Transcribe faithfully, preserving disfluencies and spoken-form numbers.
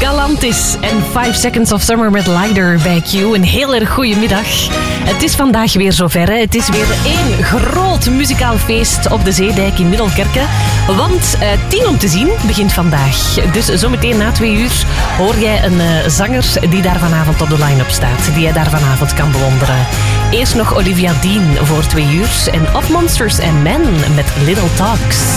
Galantis en five Seconds of Summer met Lighter bij Q. Een heel erg goede middag. Het is vandaag weer zover. Hè. Het is weer één groot muzikaal feest op de Zeedijk in Middelkerke. Want uh, tien om te zien begint vandaag. Dus zometeen na twee uur hoor jij een uh, zanger die daar vanavond op de line-up staat. Die jij daar vanavond kan bewonderen. Eerst nog Olivia Dean voor twee uur. En Of Monsters and Men met Little Talks.